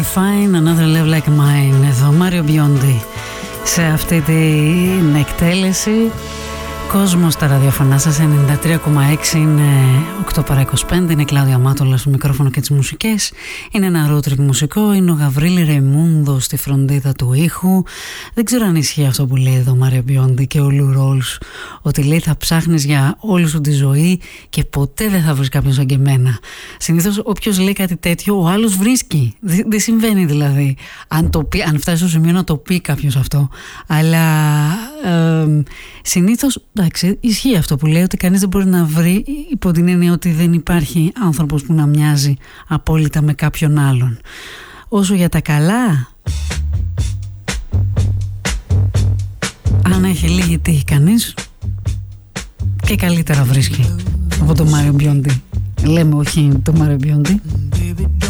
Fine, Another Love Like Mine. Εδώ Μάριο Μπιόντι σε αυτή την εκτέλεση. Κόσμος στα ραδιοφωνά σας 93,6 είναι 8 παρά 25. Είναι Κλάουδια Μάτολα στο μικρόφωνο και τις μουσικές. Είναι ένα road trip μουσικό. Είναι ο Γαβρίλη Ρεϊμούντο στη φροντίδα του ήχου. Δεν ξέρω αν ισχύει αυτό που λέει εδώ Μάριο Μπιόντι και ο Λου Ρόλς, ότι λέει θα ψάχνεις για όλη σου τη ζωή και ποτέ δεν θα βρεις κάποιον σαν και εμένα. Συνήθως όποιος λέει κάτι τέτοιο ο άλλος βρίσκει. Δεν συμβαίνει δηλαδή αν φτάσει στο σημείο να το πει κάποιος αυτό. Αλλά συνήθως εντάξει, ισχύει αυτό που λέει, ότι κανείς δεν μπορεί να βρει, υπό την έννοια ότι δεν υπάρχει άνθρωπος που να μοιάζει απόλυτα με κάποιον άλλον. Όσο για τα καλά, αν έχει λίγη τύχη κανείς, και καλύτερα βρίσκει από το Μάριο Μπιόντι. Λέμε όχι το Μάριο Μπιόντι.